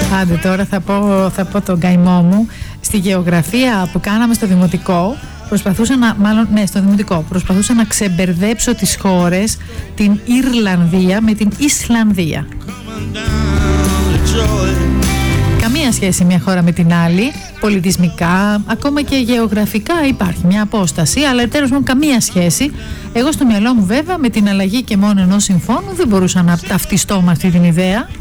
Άντε τώρα θα πω τον καημό μου. Στη γεωγραφία που κάναμε στο δημοτικό προσπαθούσα να ξεμπερδέψω τις χώρες, την Ιρλανδία με την Ισλανδία. Καμία σχέση μια χώρα με την άλλη, πολιτισμικά, ακόμα και γεωγραφικά υπάρχει μια απόσταση, αλλά τέλος πάντων καμία σχέση. Εγώ στο μυαλό μου βέβαια με την αλλαγή και μόνο ενός συμφώνου δεν μπορούσα να ταυτιστώ με αυτή την ιδέα.